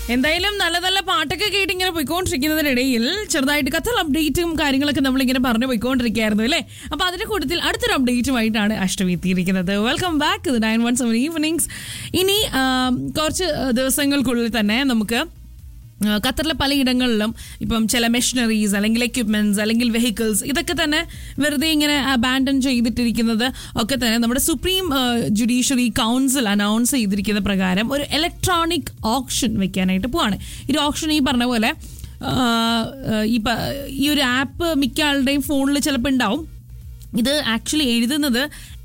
എന്തായാലും നല്ല നല്ല പാട്ടൊക്കെ കേട്ട് ഇങ്ങനെ പോയിക്കൊണ്ടിരിക്കുന്നതിനിടയിൽ ചെറുതായിട്ട് ഖത്തർ അപ്ഡേറ്റും കാര്യങ്ങളൊക്കെ നമ്മളിങ്ങനെ പറഞ്ഞു പോയിക്കൊണ്ടിരിക്കുകയായിരുന്നു അല്ലേ. അപ്പൊ അതിന്റെ കൂട്ടത്തിൽ അടുത്തൊരു അപ്ഡേറ്റുമായിട്ടാണ് അഷ്ടമി എത്തിയിരിക്കുന്നത്. Welcome back to 917 evenings. ഇനി കുറച്ച് ദിവസങ്ങൾക്കുള്ളിൽ തന്നെ നമുക്ക് ഖത്തറിലെ പലയിടങ്ങളിലും ഇപ്പം ചില മെഷീനറീസ് അല്ലെങ്കിൽ എക്യുപ്മെന്റ്സ് അല്ലെങ്കിൽ വെഹിക്കിൾസ് ഇതൊക്കെ തന്നെ വെറുതെ ഇങ്ങനെ അബാൻഡൻ ചെയ്തിട്ടിരിക്കുന്നത് ഒക്കെ തന്നെ നമ്മുടെ സുപ്രീം ജുഡീഷ്യറി കൗൺസിൽ അനൗൺസ് ചെയ്തിരിക്കുന്ന പ്രകാരം ഒരു ഇലക്ട്രോണിക് ഓപ്ഷൻ വെക്കാനായിട്ട് പോവാണ്. ഈ ഓപ്ഷൻ ഈ പറഞ്ഞ പോലെ ഈ ഒരു ആപ്പ് മിക്ക ആളുടെയും ഫോണിൽ ചിലപ്പോൾ ഉണ്ടാവും. ഇത് ആക്ച്വലി എഴുതുന്നത്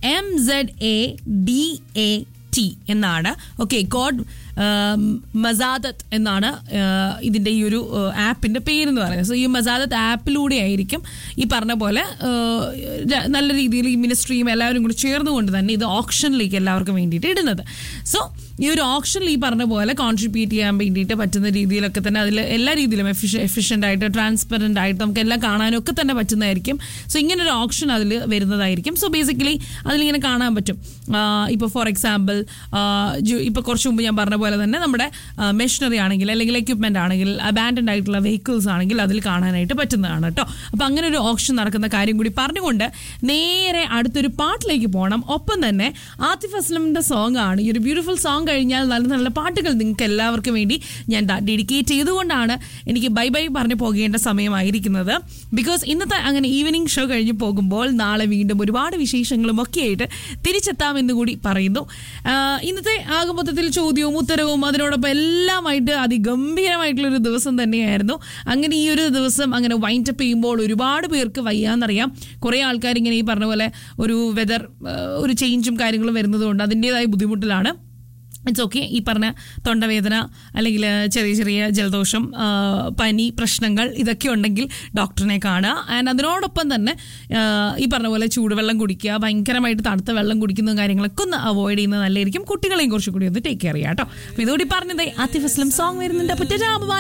MZADAT എന്നാണ്. ഓക്കെ, കോഡ് മസാദത്ത് എന്നാണ് ഇതിൻ്റെ ഈ ഒരു ആപ്പിൻ്റെ പേരെന്ന് പറയുന്നത്. സോ ഈ മസാദത്ത് ആപ്പിലൂടെ ആയിരിക്കും ഈ പറഞ്ഞ പോലെ നല്ല രീതിയിൽ ഈ മിനിസ്ട്രിയും എല്ലാവരും കൂടി ചേർന്നുകൊണ്ട് തന്നെ ഇത് ഓപ്ഷനിലേക്ക് എല്ലാവർക്കും വേണ്ടിയിട്ട് ഇടുന്നത്. സോ ഈ ഒരു ഓപ്ഷനിൽ ഈ പറഞ്ഞ പോലെ കോൺട്രിബ്യൂട്ട് ചെയ്യാൻ വേണ്ടിയിട്ട് പറ്റുന്ന രീതിയിലൊക്കെ തന്നെ അതിൽ എല്ലാ രീതിയിലും എഫിഷ്യൻ്റ് ആയിട്ട് ട്രാൻസ്പെറൻ്റ് ആയിട്ട് നമുക്ക് എല്ലാം കാണാനൊക്കെ തന്നെ പറ്റുന്നതായിരിക്കും. സോ ഇങ്ങനൊരു ഓപ്ഷൻ അതിൽ വരുന്നതായിരിക്കും. സോ ബേസിക്കലി അതിലിങ്ങനെ കാണാൻ പറ്റും. ഇപ്പോൾ ഫോർ എക്സാമ്പിൾ ഇപ്പോൾ കുറച്ച് മുമ്പ് ഞാൻ പറഞ്ഞ പോലെ തന്നെ നമ്മുടെ മെഷീനറി ആണെങ്കിൽ അല്ലെങ്കിൽ എക്യുപ്മെൻ്റ് ആണെങ്കിൽ അബാൻഡൻഡ് ആയിട്ടുള്ള വെഹിക്കിൾസ് ആണെങ്കിൽ അതിൽ കാണാനായിട്ട് പറ്റുന്നതാണ് കേട്ടോ. അപ്പോൾ അങ്ങനെ ഒരു ഓപ്ഷൻ നടക്കുന്ന കാര്യം കൂടി പറഞ്ഞുകൊണ്ട് നേരെ അടുത്തൊരു പാട്ടിലേക്ക് പോകണം. ഒപ്പം തന്നെ ആതിഫ് അസ്ലമിൻ്റെ സോങ് ആണ്. ഈ ഒരു ബ്യൂട്ടിഫുൾ സോങ് കഴിഞ്ഞാൽ നല്ല നല്ല പാട്ടുകൾ നിങ്ങൾക്ക് എല്ലാവർക്കും വേണ്ടി ഞാൻ ഡെഡിക്കേറ്റ് ചെയ്തുകൊണ്ടാണ് എനിക്ക് ബൈ ബൈ പറഞ്ഞു പോകേണ്ട സമയമായിരിക്കുന്നത്. ബിക്കോസ് ഇന്നത്തെ അങ്ങനെ ഈവനിങ് ഷോ കഴിഞ്ഞ് പോകുമ്പോൾ നാളെ വീണ്ടും ഒരുപാട് വിശേഷങ്ങളും ഒക്കെ ആയിട്ട് തിരിച്ചെത്താമെന്ന് കൂടി പറയുന്നു. ഇന്നത്തെ ആകെ മൊത്തത്തിൽ ചോദ്യവും ഉത്തരവും അതിനോടൊപ്പം എല്ലാമായിട്ട് അതിഗംഭീരമായിട്ടുള്ളൊരു ദിവസം തന്നെയായിരുന്നു. അങ്ങനെ ഈ ഒരു ദിവസം അങ്ങനെ വൈൻഡപ്പ് ചെയ്യുമ്പോൾ ഒരുപാട് പേർക്ക് വയ്യാന്നറിയാം. കുറേ ആൾക്കാർ ഇങ്ങനെ ഈ പറഞ്ഞ പോലെ ഒരു വെതർ ഒരു ചേഞ്ചും കാര്യങ്ങളും വരുന്നത് കൊണ്ട് അതിൻ്റെതായ ബുദ്ധിമുട്ടിലാണ്. It's okay. ഈ പറഞ്ഞ തൊണ്ടവേദന അല്ലെങ്കിൽ ചെറിയ ചെറിയ ജലദോഷം, പനി പ്രശ്നങ്ങൾ ഇതൊക്കെ ഉണ്ടെങ്കിൽ ഡോക്ടറിനെ കാണുക. ആൻഡ് അതിനോടൊപ്പം തന്നെ ഈ പറഞ്ഞ പോലെ ചൂടുവെള്ളം കുടിക്കുക, ഭയങ്കരമായിട്ട് തണുത്ത വെള്ളം കുടിക്കുന്ന കാര്യങ്ങളൊക്കെ ഒന്ന് അവോയ്ഡ് ചെയ്യുന്നത് നല്ലതായിരിക്കും. കുട്ടികളെയും കുറച്ചുകൂടി ഒന്ന് ടേക്ക് കെയർ ചെയ്യാം കേട്ടോ. അപ്പോൾ ഇതുകൂടി പറഞ്ഞത് ആതിഫ് അസ്ലം സോങ് വരുന്നുണ്ട്.